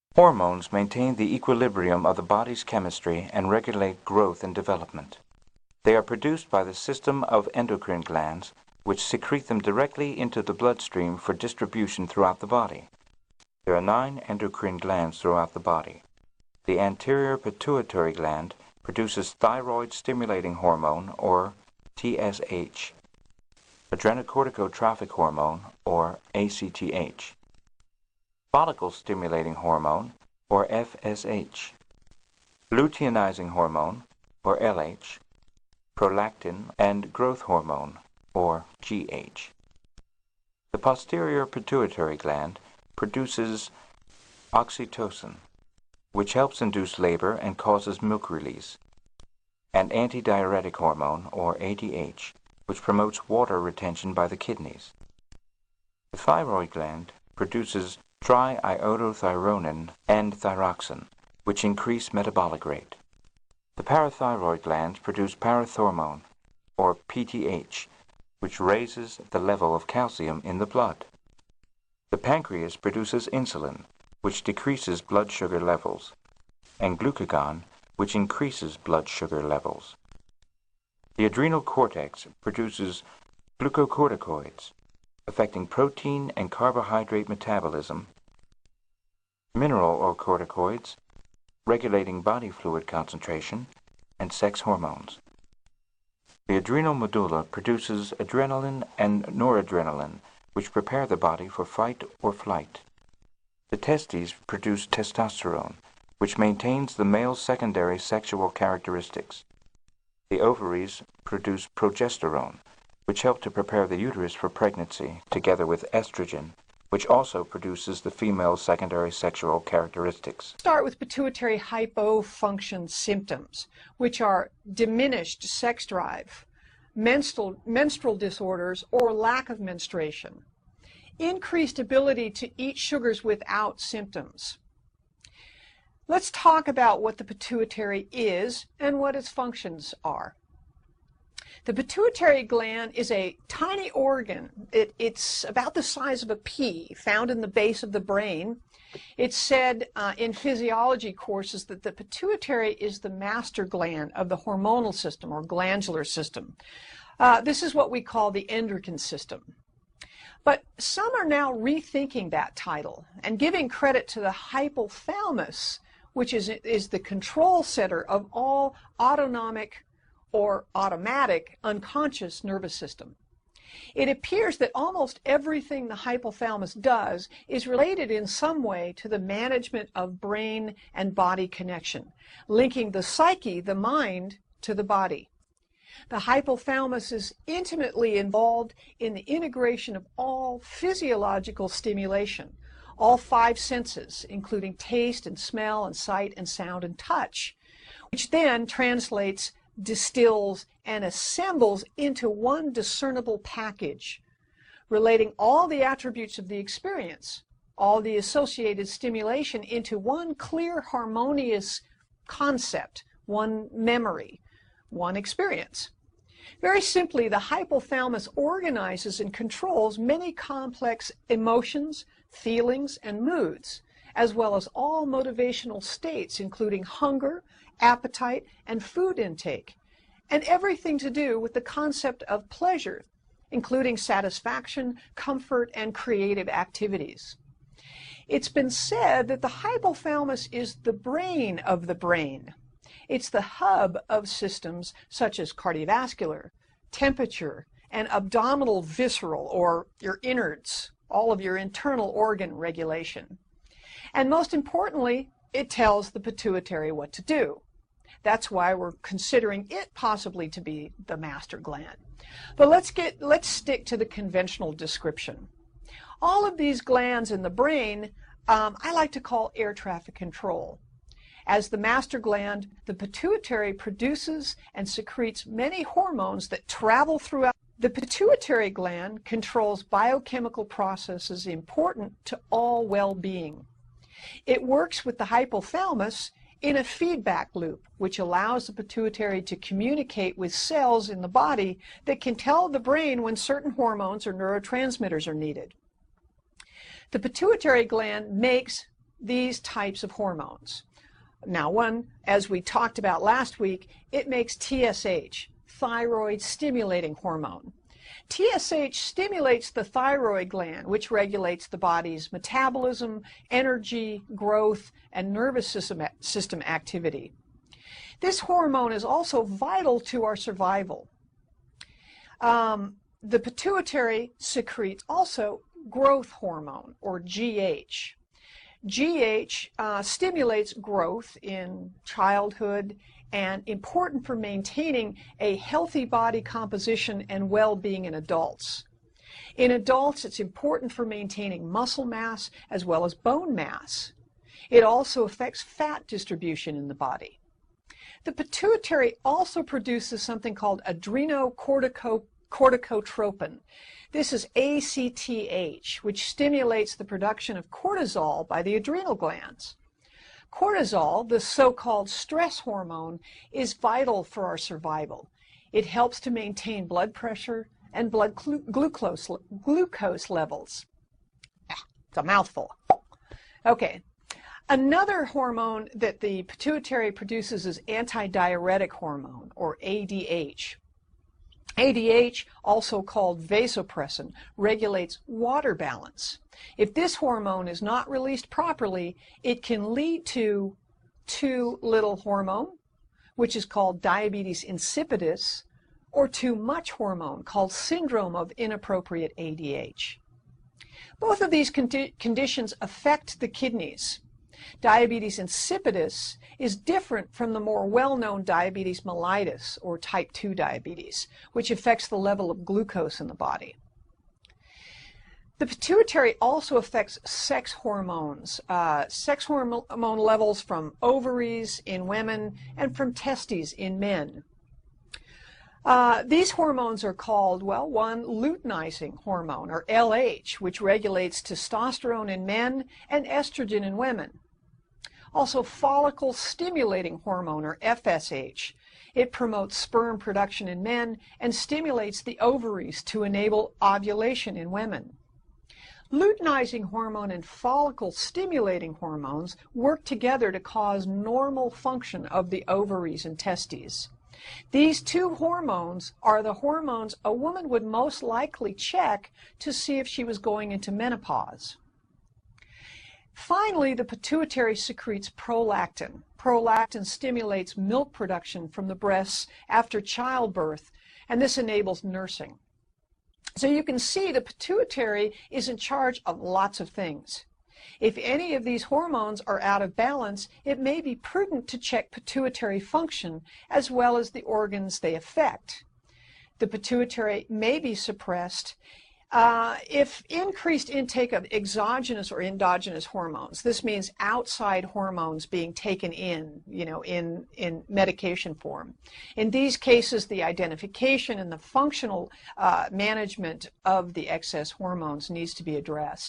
Hormones maintain the equilibrium of the body's chemistry and regulate growth and development. They are produced by the system of endocrine glands, which secrete them directly into the bloodstream for distribution throughout the body. There are 9 endocrine glands throughout the body. The anterior pituitary gland produces thyroid-stimulating hormone, or TSH, adrenocorticotropic hormone, or ACTH, follicle-stimulating hormone, or FSH, luteinizing hormone, or LH, prolactin, and growth hormone, or GH. The posterior pituitary gland produces oxytocin, which helps induce labor and causes milk release, and antidiuretic hormone, or ADH, which promotes water retention by the kidneys. The thyroid gland produces triiodothyronin and thyroxin, which increase metabolic rate. The parathyroid glands produce parathormone, or PTH, which raises the level of calcium in the blood. The pancreas produces insulin, which decreases blood sugar levels, and glucagon, which increases blood sugar levels. The adrenal cortex produces glucocorticoids, affecting protein and carbohydrate metabolism, mineral corticoids, regulating body fluid concentration, and sex hormones. The adrenal medulla produces adrenaline and noradrenaline, which prepare the body for fight or flight. The testes produce testosterone, which maintains the male's secondary sexual characteristics. The ovaries produce progesterone, which help to prepare the uterus for pregnancy, together with estrogen, which also produces the female's secondary sexual characteristics. Start with pituitary hypofunction symptoms, which are diminished sex drive, menstrual disorders or lack of menstruation, increased ability to eat sugars without symptoms. Let's talk about what the pituitary is and what its functions are. The pituitary gland is a tiny organ. It's about the size of a pea, found in the base of the brain. It's said in physiology courses that the pituitary is the master gland of the hormonal system or glandular system. This is what we call the endocrine system. But some are now rethinking that title and giving credit to the hypothalamus, which is the control center of all autonomic or automatic unconscious nervous system. It appears that almost everything the hypothalamus does is related in some way to the management of brain and body connection, linking the psyche, the mind, to the body. The hypothalamus is intimately involved in the integration of all physiological stimulation, all 5 senses, including taste and smell and sight and sound and touch, which then translates, distills, and assembles into one discernible package, relating all the attributes of the experience, all the associated stimulation into one clear, harmonious concept, one memory, one experience. Very simply, the hypothalamus organizes and controls many complex emotions, feelings, and moods, as well as all motivational states, including hunger, appetite, and food intake, and everything to do with the concept of pleasure, including satisfaction, comfort, and creative activities. It's been said that the hypothalamus is the brain of the brain. It's the hub of systems such as cardiovascular, temperature, and abdominal visceral, or your innards, all of your internal organ regulation. And most importantly, it tells the pituitary what to do. That's why we're considering it possibly to be the master gland. But let's stick to the conventional description. All of these glands in the brain, I like to call air traffic control. As the master gland, the pituitary produces and secretes many hormones that travel throughout. The pituitary gland controls biochemical processes important to all well-being. It works with the hypothalamus in a feedback loop, which allows the pituitary to communicate with cells in the body that can tell the brain when certain hormones or neurotransmitters are needed. The pituitary gland makes these types of hormones. Now, one, as we talked about last week, it makes TSH, thyroid stimulating hormone. TSH stimulates the thyroid gland, which regulates the body's metabolism, energy, growth, and nervous system activity. This hormone is also vital to our survival. The pituitary secretes also growth hormone, or GH. GH stimulates growth in childhood and important for maintaining a healthy body composition and well-being in adults. In adults, it's important for maintaining muscle mass as well as bone mass. It also affects fat distribution in the body. The pituitary also produces something called adrenocorticotropin. This is ACTH, which stimulates the production of cortisol by the adrenal glands. Cortisol, the so-called stress hormone, is vital for our survival. It helps to maintain blood pressure and blood glucose levels. It's a mouthful. Okay. Another hormone that the pituitary produces is antidiuretic hormone, or ADH. ADH, also called vasopressin, regulates water balance. If this hormone is not released properly, it can lead to too little hormone, which is called diabetes insipidus, or too much hormone, called syndrome of inappropriate ADH. Both of these conditions affect the kidneys. Diabetes insipidus is different from the more well-known diabetes mellitus, or type 2 diabetes, which affects the level of glucose in the body. The pituitary also affects sex hormones, sex hormone levels from ovaries in women and from testes in men. These hormones are called, well, one, luteinizing hormone, or LH, which regulates testosterone in men and estrogen in women. Also, follicle stimulating hormone, or FSH. It promotes sperm production in men and stimulates the ovaries to enable ovulation in women. Luteinizing hormone and follicle stimulating hormones work together to cause normal function of the ovaries and testes. These two hormones are the hormones a woman would most likely check to see if she was going into menopause. Finally, the pituitary secretes prolactin. Prolactin stimulates milk production from the breasts after childbirth, and this enables nursing. So you can see the pituitary is in charge of lots of things. If any of these hormones are out of balance, it may be prudent to check pituitary function as well as the organs they affect. The pituitary may be suppressed if increased intake of exogenous or endogenous hormones. This means outside hormones being taken in, in medication form. In these cases, the identification and the functional management of the excess hormones needs to be addressed.